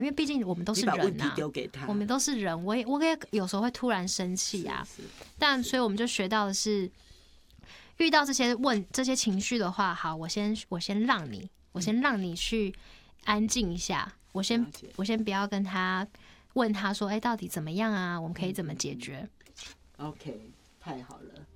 因为毕竟我们都是人啊， 你把问题丢给他， 我们都是人，我也有时候会突然生气啊。但所以我们就学到的是，遇到这些情绪的话，好，我先让你去安静一下，我先不要跟他问他说，到底怎么样啊？我们可以怎么解决？ OK， 太好了。